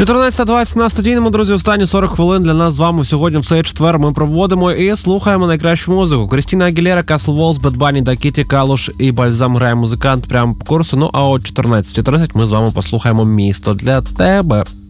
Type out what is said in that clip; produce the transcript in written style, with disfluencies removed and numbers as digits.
14:20 на студійному, друзі. Останні 40 хвилин для нас з вами сьогодні в цей четвер ми проводимо і слухаємо найкращу музику. Крістіна Агілєра, Castle Walls, Bad Bunny, Дакіті, Калуш і Бальзам грає музикант прямо по курсу. Ну а о 14:30 ми з вами послухаємо «Місто для тебе».